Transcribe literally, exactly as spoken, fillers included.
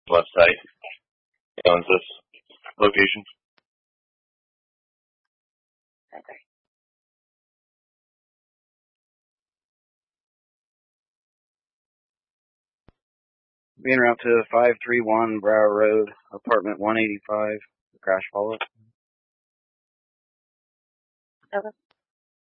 website owns this location. Okay. Being route to five three one Brower Road, apartment one eighty-five, crash follow. Okay.